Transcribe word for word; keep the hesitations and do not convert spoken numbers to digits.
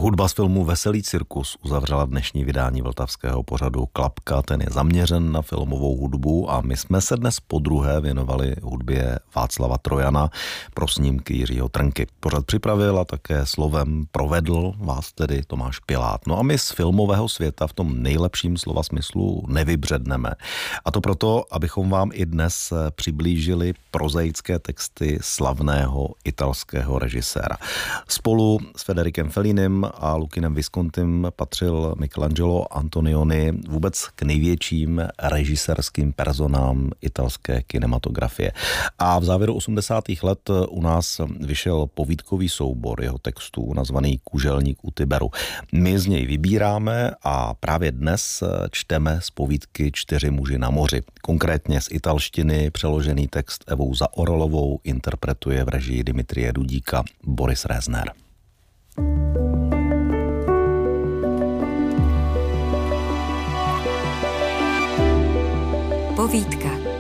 Hudba z filmu Veselý cirkus uzavřela dnešní vydání vltavského pořadu Klapka. Ten je zaměřen na filmovou hudbu a my jsme se dnes podruhé věnovali hudbě Václava Trojana pro snímky Jiřího Trnky. Pořad připravil a také slovem provedl vás tedy Tomáš Pilát. No a my z filmového světa v tom nejlepším slova smyslu nevybředneme. A to proto, abychom vám i dnes přiblížili prozaické texty slavného italského režiséra. Spolu s Federikem Fellinem a Lucinem Viscontym patřil Michelangelo Antonioni vůbec k největším režisérským personám italské kinematografie. A v závěru osmdesátých let u nás vyšel povídkový soubor jeho textů nazvaný Kuželník u Tiberu. My z něj vybíráme a právě dnes čteme z povídky Čtyři muži na moři. Konkrétně z italštiny přeložený text Evou Zaorolovou interpretuje v režii Dimitrie Dudíka Boris Rezner. Povídka.